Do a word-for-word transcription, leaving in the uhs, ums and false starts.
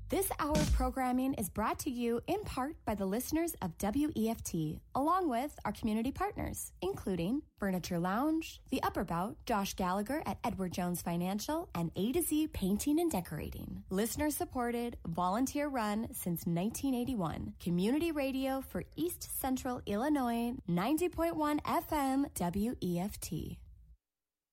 This hour of programming is brought to you in part by the listeners of W E F T, along with our community partners, including Furniture Lounge, The Upper Bout, Josh Gallagher at Edward Jones Financial, and A to Z Painting and Decorating. Listener supported, volunteer run since nineteen eighty-one. Community radio for East Central Illinois, ninety point one F M W E F T.